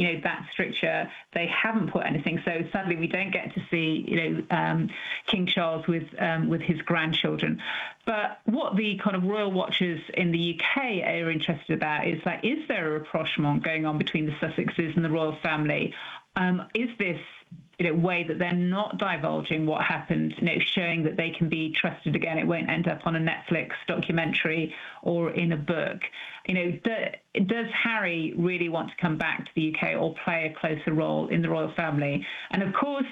that stricture. They haven't put anything. So sadly, we don't get to see, King Charles with his grandchildren. But what the kind of royal watchers in the UK are interested about is is there a rapprochement going on between the Sussexes and the royal family? Is this way that they're not divulging what happened, showing that they can be trusted again? It won't end up on a Netflix documentary or in a book. Does Harry really want to come back to the UK or play a closer role in the royal family? And of course,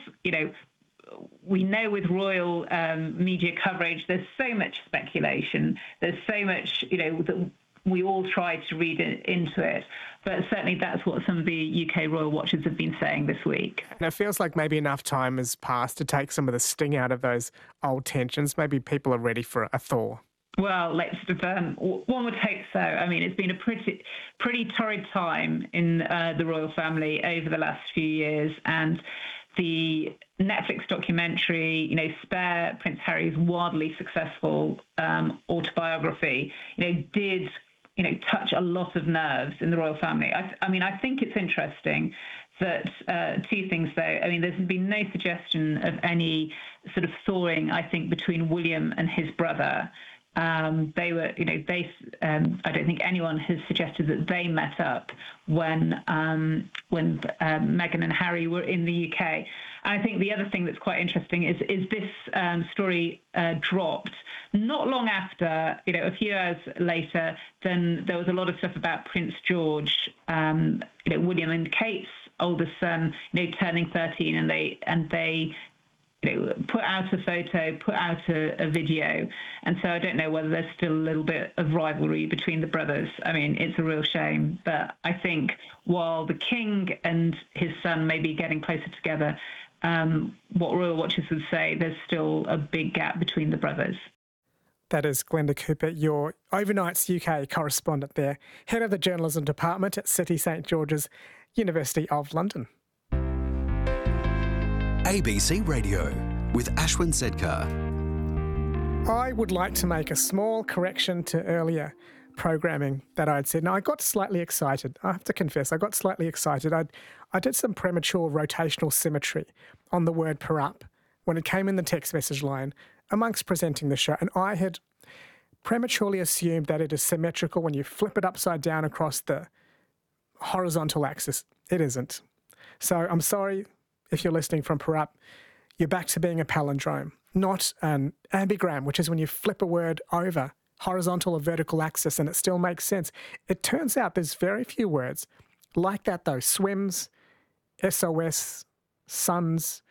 we know with royal media coverage, there's so much speculation. There's so much, that we all try to read into it. But certainly that's what some of the UK royal watchers have been saying this week. And it feels like maybe enough time has passed to take some of the sting out of those old tensions. Maybe people are ready for a thaw. Well, one would hope so. I mean, it's been a pretty torrid time in the royal family over the last few years, and the Netflix documentary, Spare Prince Harry's wildly successful autobiography, did touch a lot of nerves in the royal family. I think it's interesting that two things, though. I mean, there's been no suggestion of any sort of thawing, I think, between William and his brother. They were, I don't think anyone has suggested that they met up when Meghan and Harry were in the UK. And I think the other thing that's quite interesting is this story dropped not long after, a few hours later, then there was a lot of stuff about Prince George, William and Kate's oldest son, turning 13, and they put out a photo, put out a video. And so I don't know whether there's still a little bit of rivalry between the brothers. I mean, it's a real shame. But I think while the king and his son may be getting closer together, what royal watchers would say, there's still a big gap between the brothers. That is Glenda Cooper, your Overnights UK correspondent there, head of the journalism department at City St George's, University of London. ABC Radio with Ashwin Sedkar. I would like to make a small correction to earlier programming that I'd said. Now, I got slightly excited. I have to confess, I got slightly excited. I did some premature rotational symmetry on the word "perup" when it came in the text message line amongst presenting the show, and I had prematurely assumed that it is symmetrical when you flip it upside down across the horizontal axis. It isn't. So I'm sorry if you're listening from perup. You're back to being a palindrome, not an ambigram, which is when you flip a word over horizontal or vertical axis and it still makes sense. It turns out there's very few words like that, though. Swims, SOS, sons,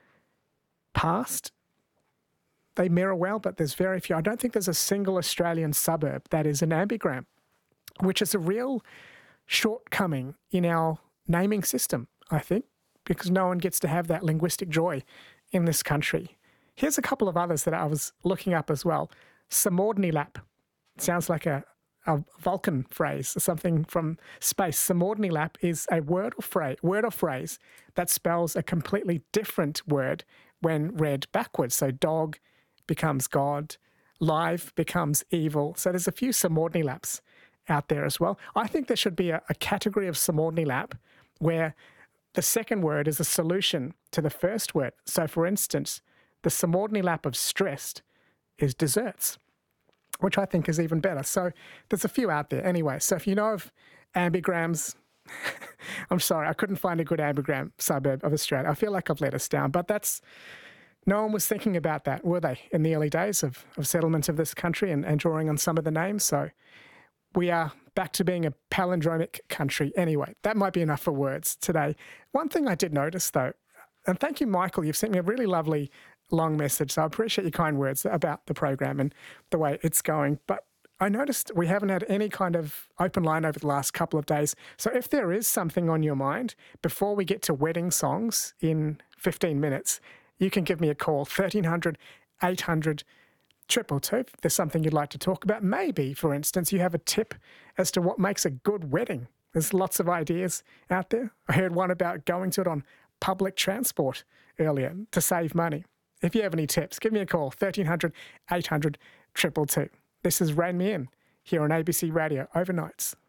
past, they mirror well, but there's very few. I don't think there's a single Australian suburb that is an ambigram, which is a real shortcoming in our naming system, I think, because no one gets to have that linguistic joy in this country. Here's a couple of others that I was looking up as well. Samordnilap. Sounds like a Vulcan phrase or something from space. Samordnilap is a word or phrase that spells a completely different word when read backwards. So dog becomes God, live becomes evil. So there's a few Samordnilaps out there as well. I think there should be a category of Samordnilap where the second word is a solution to the first word. So, for instance, the Samordnilap of stressed is desserts, which I think is even better. So there's a few out there. Anyway, so if you know of ambigrams, I'm sorry, I couldn't find a good ambigram suburb of Australia. I feel like I've let us down, but no one was thinking about that, were they, in the early days of settlement of this country and drawing on some of the names? So we are back to being a palindromic country. Anyway, that might be enough for words today. One thing I did notice, though, and thank you, Michael, you've sent me a really lovely long message, so I appreciate your kind words about the program and the way it's going. But I noticed we haven't had any kind of open line over the last couple of days. So if there is something on your mind before we get to wedding songs in 15 minutes, you can give me a call, 1300 800 222. If there's something you'd like to talk about, maybe, for instance, you have a tip as to what makes a good wedding. There's lots of ideas out there. I heard one about going to it on public transport earlier to save money. If you have any tips, give me a call, 1300 800 222. This is Rain Me In here on ABC Radio Overnights.